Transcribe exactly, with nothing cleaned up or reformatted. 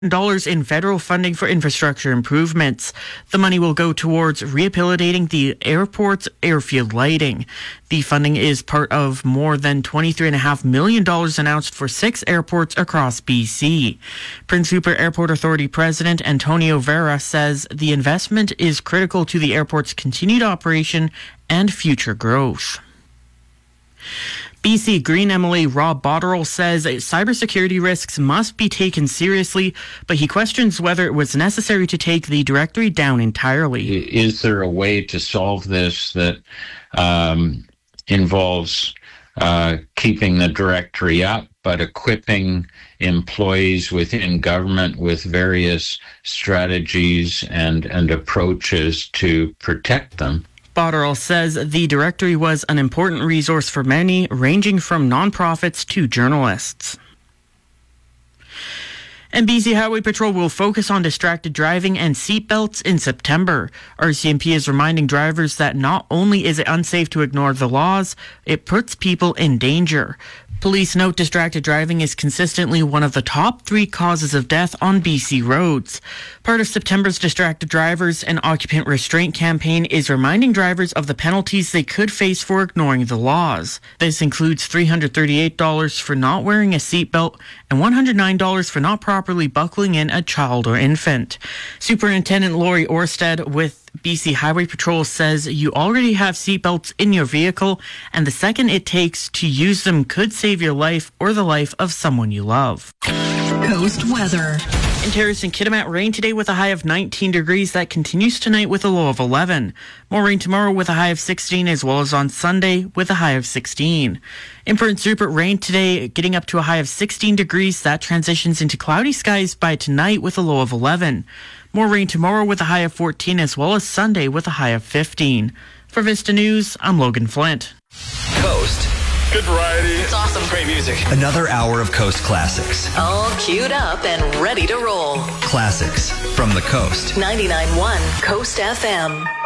dollars in federal funding for infrastructure improvements. The money will go towards rehabilitating the airport's airfield lighting. The funding is part of more than twenty-three point five million dollars announced for six airports across B C. Prince Rupert Airport Authority President Antonio Vera says the investment is critical to the airport's continued operation and future growth. B C Green M L A Rob Botterill says cybersecurity risks must be taken seriously, but he questions whether it was necessary to take the directory down entirely. Is there a way to solve this that um, involves uh, keeping the directory up, but equipping employees within government with various strategies and, and approaches to protect them? Botterill says the directory was an important resource for many, ranging from nonprofits to journalists. And B C Highway Patrol will focus on distracted driving and seatbelts in September. R C M P is reminding drivers that not only is it unsafe to ignore the laws, it puts people in danger. Police note distracted driving is consistently one of the top three causes of death on B C roads. Part of September's Distracted Drivers and Occupant Restraint campaign is reminding drivers of the penalties they could face for ignoring the laws. This includes three hundred thirty-eight dollars for not wearing a seatbelt and one hundred nine dollars for not properly buckling in a child or infant. Superintendent Lori Orsted with B C Highway Patrol says you already have seatbelts in your vehicle, and the second it takes to use them could save your life or the life of someone you love. Coast weather. In Terrace and Kitimat, rain today with a high of nineteen degrees. That continues tonight with a low of eleven. More rain tomorrow with a high of sixteen, as well as on Sunday with a high of sixteen. In Prince Rupert, rain today getting up to a high of sixteen degrees. That transitions into cloudy skies by tonight with a low of eleven. More rain tomorrow with a high of fourteen, as well as Sunday with a high of fifteen. For Vista News, I'm Logan Flint. Coast. Good variety. It's awesome. Great music. Another hour of Coast classics. All queued up and ready to roll. Classics from the Coast. ninety-nine point one Coast F M.